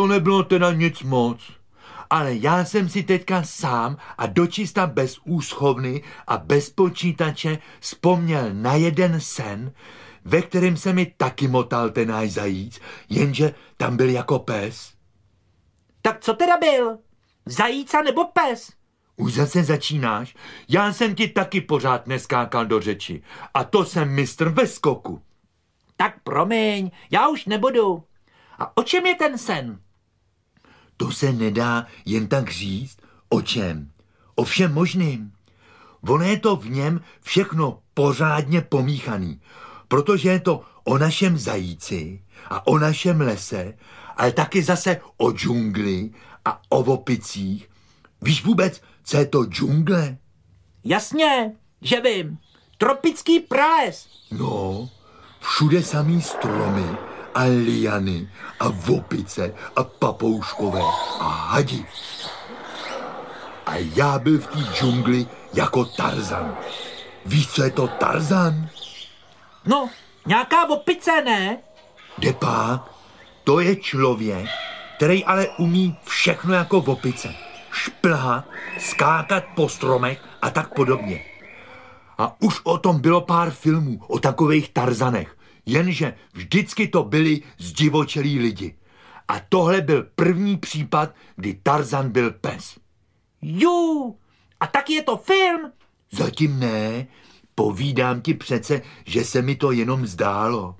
nebylo teda nic moc. Ale já jsem si teďka sám a dočista bez úschovny a bez počítače vzpomněl na jeden sen, ve kterém se mi taky motal ten náš zajíc, jenže tam byl jako pes. Tak co teda byl? Zajíca nebo pes? Už zase začínáš? Já jsem ti taky pořád neskákal do řeči. A to jsem mistr ve skoku. Tak promiň, já už nebudu. A o čem je ten sen? To se nedá jen tak říct. O čem? O všem možným. Ono je to v něm všechno pořádně pomíchaný, protože je to o našem zajíci a o našem lese, ale taky zase o džungli a o opicích. Víš vůbec, co je to džungle? Jasně, že vím. Tropický prales. No, všude samý stromy a liany a opice a papouškové a hadi. A já byl v té džungli jako Tarzan. Víš, co je to Tarzan? No, nějaká opice, ne? Depák, to je člověk, který ale umí všechno jako opice. Šplhat, skákat po stromech a tak podobně. A už o tom bylo pár filmů, o takových Tarzanech. Jenže vždycky to byli zdivočelí lidi. A tohle byl první případ, kdy Tarzan byl pes. Jú, a taky je to film? Zatím ne, povídám ti přece, že se mi to jenom zdálo.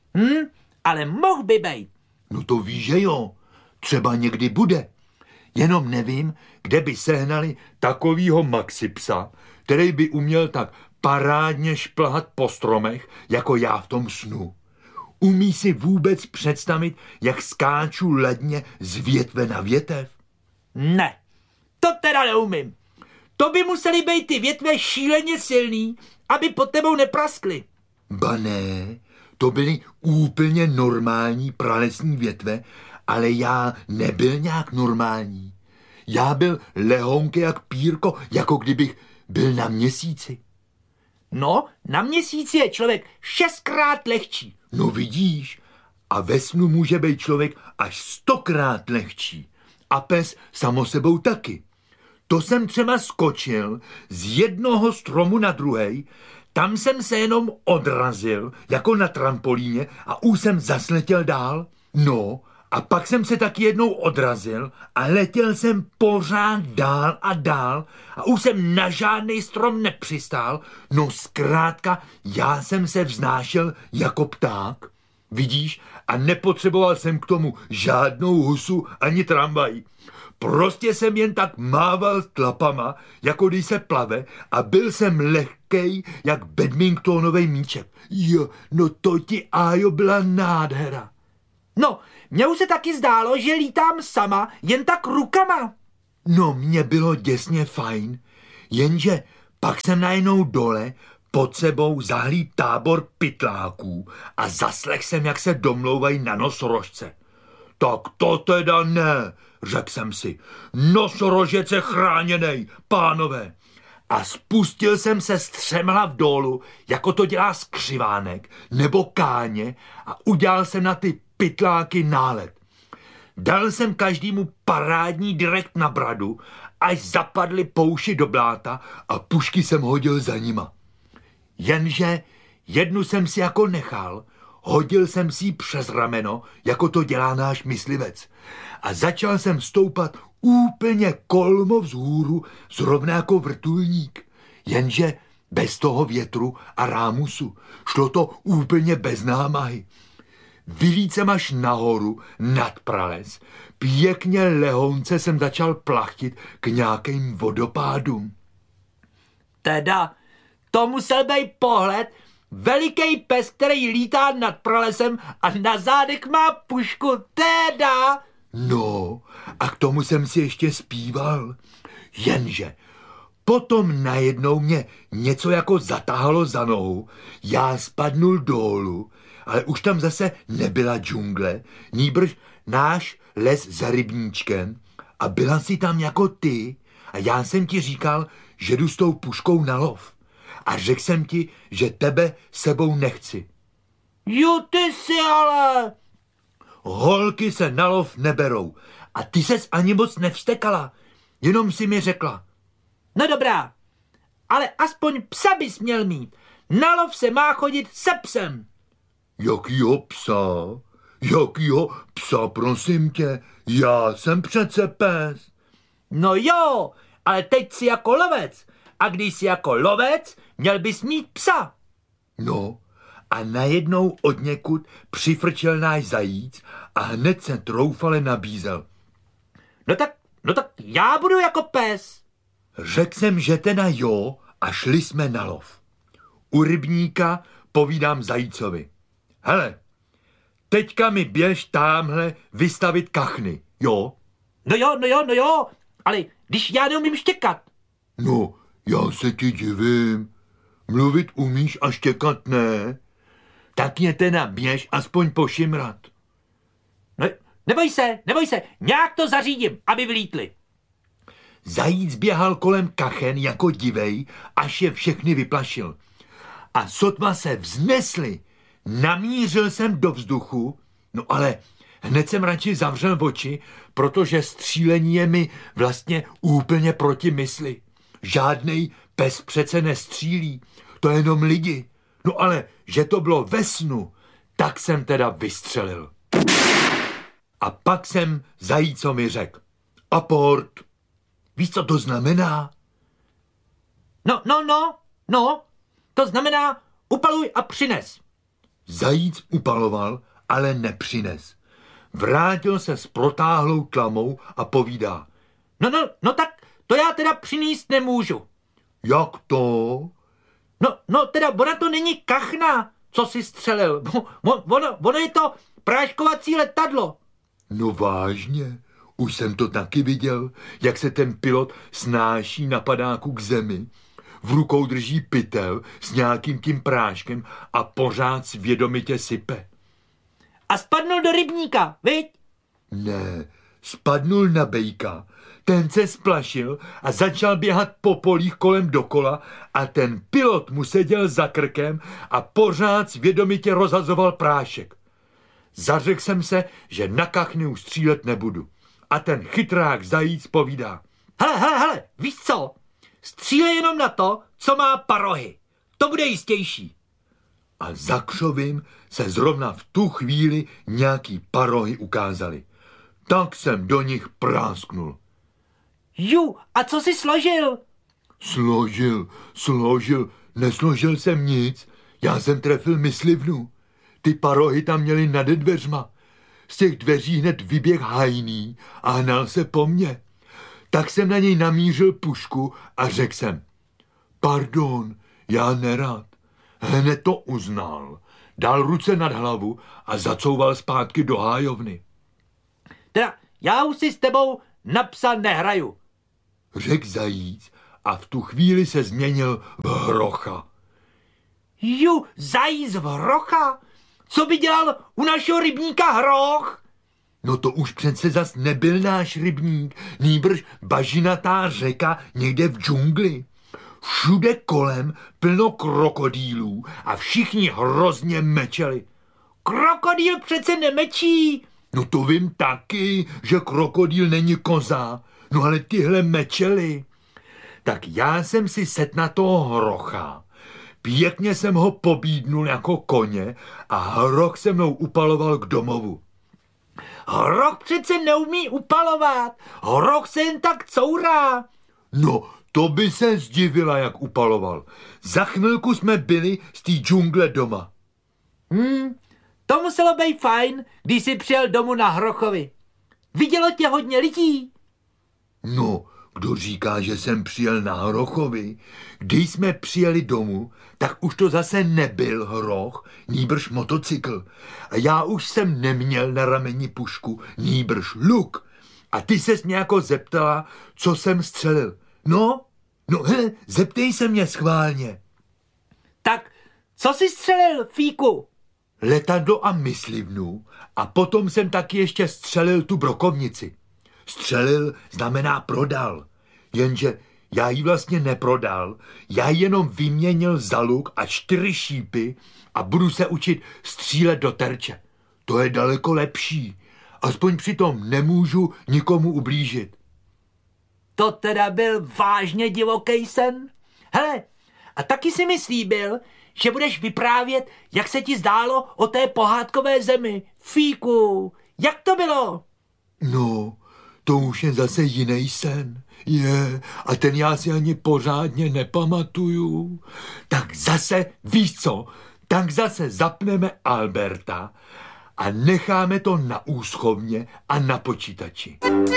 Ale mohl by bejt. No to víš, že jo, třeba někdy bude. Jenom nevím, kde by sehnali takovýho maxipsa, který by uměl tak parádně šplhat po stromech, jako já v tom snu. Umí si vůbec představit, jak skáču ledně z větve na větev? Ne, to teda neumím. To by museli být ty větve šíleně silný, aby pod tebou nepraskly. Ba ne, to byly úplně normální pralesní větve, ale já nebyl nějak normální. Já byl lehonky jak pírko, jako kdybych byl na měsíci. No, na měsíci je člověk 6krát lehčí. No vidíš, a ve snu může být člověk až 100krát lehčí. A pes samo sebou taky. To jsem třeba skočil z jednoho stromu na druhej, tam jsem se jenom odrazil, jako na trampolíně a už jsem zasletěl dál. No, a pak jsem se taky jednou odrazil a letěl jsem pořád dál a dál a už jsem na žádný strom nepřistál. No zkrátka, já jsem se vznášel jako pták. Vidíš? A nepotřeboval jsem k tomu žádnou husu ani tramvaj. Prostě jsem jen tak mával tlapama, jako když se plave, a byl jsem lehkej jak badmintonový míček. Jo, no to ti, Ájo, byla nádhera. No, mně už se taky zdálo, že lítám sama, jen tak rukama. No, mně bylo děsně fajn, jenže pak jsem najednou dole pod sebou zahlíd tábor pytláků a zaslech jsem, jak se domlouvají na nosorožce. Tak to teda ne, řekl jsem si. Nosorožec je chráněnej, pánové. A spustil jsem se z 3 hlav dolů, jako to dělá skřivánek nebo káně, a udělal jsem na ty pytláky nálet. Dal jsem každému parádní direkt na bradu, až zapadly pouši do bláta a pušky jsem hodil za nima. Jenže jednu jsem si jako nechal, hodil jsem si ji přes rameno, jako to dělá náš myslivec. A začal jsem stoupat úplně kolmo vzhůru, zrovna jako vrtulník. Jenže bez toho větru a rámusu. Šlo to úplně bez námahy. Vylít jsem až nahoru, nad prales. Pěkně lehonce jsem začal plachtit k nějakým vodopádům. Teda, to musel být pohled, veliký pes, který lítá nad pralesem a na zádech má pušku, teda. No, a k tomu jsem si ještě zpíval. Jenže potom najednou mě něco jako zatahalo za nohu, já spadnul dolů, ale už tam zase nebyla džungle, nýbrž náš les za rybníčkem, a byla si tam jako ty a já jsem ti říkal, že jdu s tou puškou na lov. A řekl jsem ti, že tebe sebou nechci. Jo, ty si ale. holky se na lov neberou. A ty ses ani moc nevstekala, jenom si mi řekla. No dobrá, ale aspoň psa bys měl mít. Na lov se má chodit se psem. Jakýho psa? Jakýho psa, prosím tě? Já jsem přece pes. No jo, ale teď jsi jako lovec. A když jsi jako lovec, měl bys mít psa. No, a najednou odněkud přifrčel náš zajíc a hned se troufale nabízel. No tak já budu jako pes. Řekl jsem, že teda jo, a šli jsme na lov. U rybníka povídám zajícovi. Hele, teďka mi běž támhle vystavit kachny, jo? No jo, ale když já neumím štěkat. No, já se ti divím. Mluvit umíš a štěkat ne? Tak je teda běž aspoň pošimrat. No, neboj se, nějak to zařídím, aby vlítli. Zajíc běhal kolem kachen jako divej, až je všechny vyplašil. A sotva se vznesli, namířil jsem do vzduchu, no ale hned jsem radši zavřel oči, protože střílení je mi vlastně úplně proti mysli. Žádnej pes přece nestřílí, to je jenom lidi. No ale, že to bylo ve snu, tak jsem teda vystřelil. A pak jsem zajícovi řekl. Aport. Víš, co to znamená? No, to znamená upaluj a přines. Zajíc upaloval, ale nepřines. Vrátil se s protáhlou tlamou a povídá. No tak to já teda přinést nemůžu. Jak to? No teda ona to není kachna, co si střelil. Ono je to práškovací letadlo. No vážně, už jsem to taky viděl, jak se ten pilot snáší na padáku k zemi. V rukou drží pytel s nějakým tím práškem a pořád svědomitě sype. A spadnul do rybníka, viď? Ne, spadnul na bejka. Ten se splašil a začal běhat po polích kolem dokola a ten pilot mu seděl za krkem a pořád svědomitě rozhazoval prášek. Zařekl jsem se, že na kachny už střílet nebudu. A ten chytrák zajíc povídá. Hele, víš co? Střílej jenom na to, co má parohy. To bude jistější. A za křovím se zrovna v tu chvíli nějaký parohy ukázaly. Tak jsem do nich prásknul. Ju, a co jsi složil? Složil, nesložil jsem nic. Já jsem trefil myslivnu. Ty parohy tam měly nade dveřma. Z těch dveří hned vyběh hajný a hnal se po mně. Tak jsem na něj namířil pušku a řekl jsem. Pardon, já nerad. Hned to uznal. Dal ruce nad hlavu a zacouval zpátky do hájovny. Teda já už si s tebou na psa nehraju. Řekl zajíc a v tu chvíli se změnil v hrocha. Ju, zajíc v hrocha? Co by dělal u našeho rybníka hroch? No to už přece zas nebyl náš rybník, nýbrž bažinatá řeka někde v džungli. Všude kolem plno krokodýlů a všichni hrozně mečeli. Krokodýl přece nemečí. No to vím taky, že krokodýl není koza, no ale tyhle mečely. Tak já jsem si set na toho hrocha. Pěkně jsem ho pobídnul jako koně a hroch se mnou upaloval k domovu. Hroch přece neumí upalovat. Hroch se jen tak courá. No, to by se zdivila, jak upaloval. Za chvilku jsme byli z té džungle doma. To muselo být fajn, když jsi přijel domů na Hrochovi. Vidělo tě hodně lidí? No, kdo říká, že jsem přijel na Hrochovi? Když jsme přijeli domů, tak už to zase nebyl hroch, nýbrž motocykl. A já už jsem neměl na rameni pušku, nýbrž luk. A ty ses mě jako zeptala, co jsem střelil. No hele, zeptej se mě schválně. Tak, co jsi střelil, Fíku? Letadlo a myslivnu a potom jsem taky ještě střelil tu brokovnici. Střelil znamená prodal, jenže já ji vlastně neprodal, já ji jenom vyměnil za luk a 4 šípy a budu se učit střílet do terče. To je daleko lepší. Aspoň přitom nemůžu nikomu ublížit. To teda byl vážně divoký sen. Hele, a taky si mi slíbil, že budeš vyprávět, jak se ti zdálo o té pohádkové zemi. Fíku, jak to bylo? No, to už je zase jiný sen. A ten já si ani pořádně nepamatuju. Tak zase, víš co, tak zase zapneme Alberta a necháme to na úschovně a na počítači.